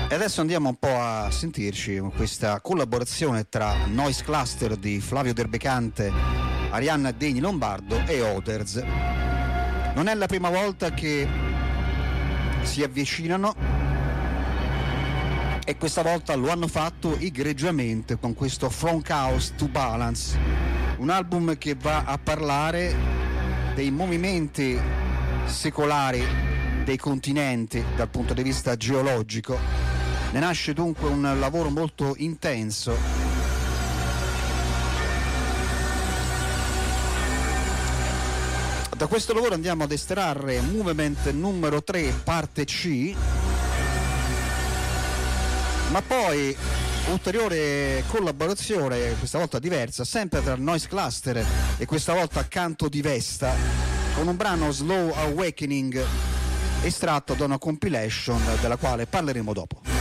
E adesso andiamo un po' a sentirci con questa collaborazione tra Noise Cluster di Flavio Derbecante, Arianna Degni Lombardo e Others. Non è la prima volta che si avvicinano e questa volta lo hanno fatto egregiamente con questo From Chaos to Balance, un album che va a parlare dei movimenti secolari dei continenti dal punto di vista geologico. Ne nasce dunque un lavoro molto intenso. Da questo lavoro andiamo ad estrarre Movement numero 3, parte C, ma poi ulteriore collaborazione, questa volta diversa, sempre tra Noise Cluster e questa volta Canto di Vesta, con un brano Slow Awakening estratto da una compilation della quale parleremo dopo.